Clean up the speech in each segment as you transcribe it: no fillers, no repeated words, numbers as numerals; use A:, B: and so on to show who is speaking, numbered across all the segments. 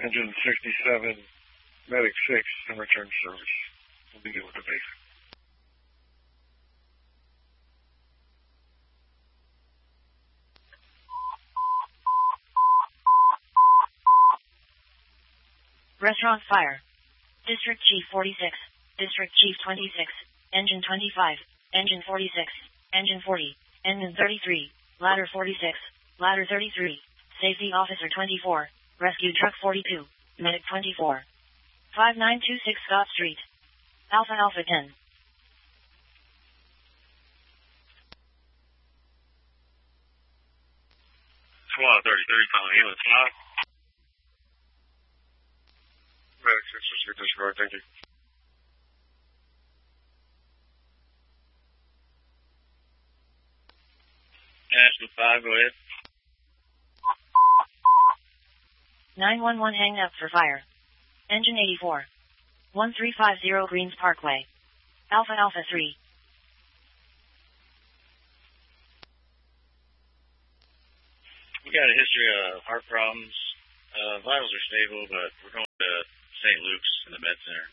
A: Engine 67, Medic 6, and return service. We'll begin with the basic.
B: Restaurant fire. District Chief 46, District Chief 26, Engine 25, Engine 46, Engine 40, Engine 33, Ladder 46, Ladder 33, Safety Officer 24, Rescue Truck 42, Medic 24. 5926 Scott Street. Alpha Alpha 10.
C: Squad 30, 35, ambulance 5.
A: Medic 6, receive disregard, thank you.
C: Ashland 5, go ahead.
B: 911 hang up for fire. Engine 84. 1350 Greens Parkway. Alpha Alpha 3.
C: We got a history of heart problems. Vitals are stable, but we're going to St. Luke's in the med center.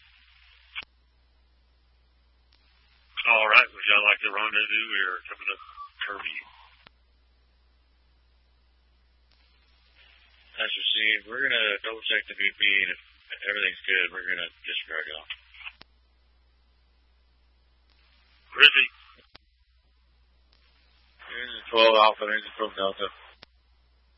D: All right, would y'all like to rendezvous? We are coming up Kirby.
C: That's received. We're going to double check the BP, and if everything's good, we're going to disregard y'all.
D: Grizzly.
C: Engine 12 Alpha, Engine 12 Delta.